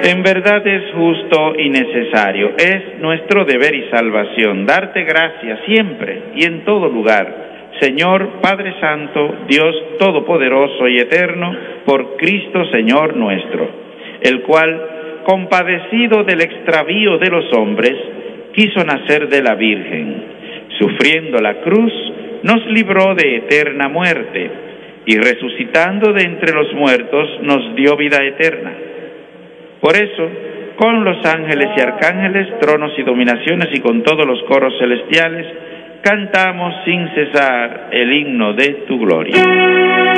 En verdad es justo y necesario, es nuestro deber y salvación, darte gracias siempre y en todo lugar, Señor Padre Santo, Dios Todopoderoso y Eterno, por Cristo Señor nuestro, el cual, compadecido del extravío de los hombres, quiso nacer de la Virgen, sufriendo la cruz, nos libró de eterna muerte, y resucitando de entre los muertos, nos dio vida eterna. Por eso, con los ángeles y arcángeles, tronos y dominaciones y con todos los coros celestiales, cantamos sin cesar el himno de tu gloria.